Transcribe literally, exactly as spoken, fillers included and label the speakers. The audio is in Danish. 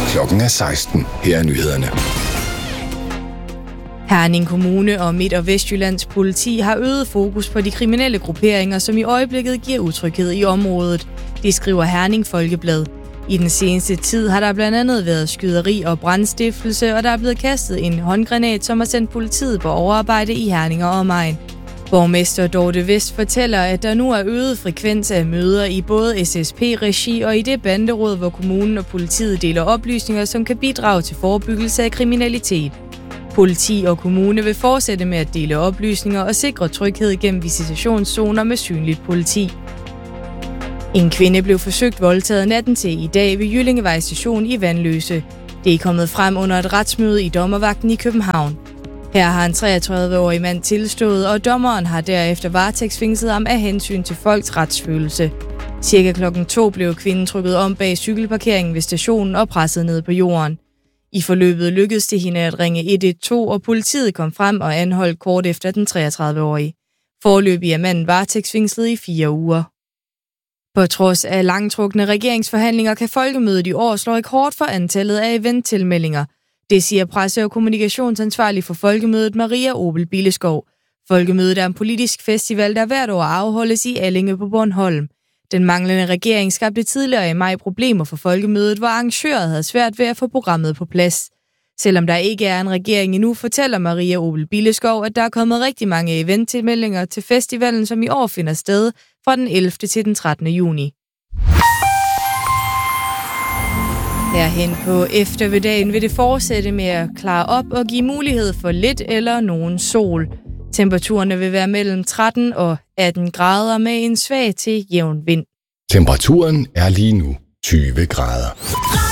Speaker 1: Klokken er seksten. Her er nyhederne.
Speaker 2: Herning Kommune og Midt- og Vestjyllands politi har øget fokus på de kriminelle grupperinger, som i øjeblikket giver utryghed i området. Det skriver Herning Folkeblad. I den seneste tid har der blandt andet været skyderi og brandstiftelse, og der er blevet kastet en håndgranat, som har sendt politiet på overarbejde i Herning og omegn. Borgmester Dorte Vest fortæller, at der nu er øget frekvens af møder i både S S P-regi og i det banderåd, hvor kommunen og politiet deler oplysninger, som kan bidrage til forebyggelse af kriminalitet. Politi og kommune vil fortsætte med at dele oplysninger og sikre tryghed gennem visitationszoner med synligt politi. En kvinde blev forsøgt voldtaget natten til i dag ved Jyllingevej station i Vanløse. Det er kommet frem under et retsmøde i dommervagten i København. Her har en treogtredive-årig mand tilstået, og dommeren har derefter varetægtsfængslet ham af hensyn til folks retsfølelse. Cirka klokken to blev kvinden trykket om bag cykelparkeringen ved stationen og presset ned på jorden. I forløbet lykkedes det hende at ringe et et to, og politiet kom frem og anholdt kort efter den treogtredive-årige. Foreløbig er manden varetægtsfængslet i fire uger. På trods af langtrukne regeringsforhandlinger kan Folkemødet i år slå rekord for antallet af eventtilmeldinger. Det siger presse- og kommunikationsansvarlig for Folkemødet Maria Obel Billeskov. Folkemødet er en politisk festival, der hvert år afholdes i Allinge på Bornholm. Den manglende regering skabte tidligere i maj problemer for Folkemødet, hvor arrangøret havde svært ved at få programmet på plads. Selvom der ikke er en regering endnu, fortæller Maria Obel Billeskov, at der er kommet rigtig mange eventtilmeldinger til festivalen, som i år finder sted fra den ellevte til den trettende juni. Herhen på eftermiddagen vil det fortsætte med at klare op og give mulighed for lidt eller nogen sol. Temperaturerne vil være mellem tretten og atten grader med en svag til jævn vind.
Speaker 1: Temperaturen er lige nu tyve grader.